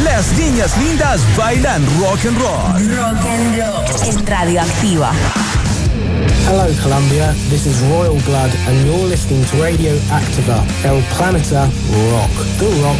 Las niñas lindas bailan rock and roll. Rock and roll en Radioactiva. Hello Colombia, this is Royal Blood and you're listening to Radio Activa. El Planeta Rock, the rock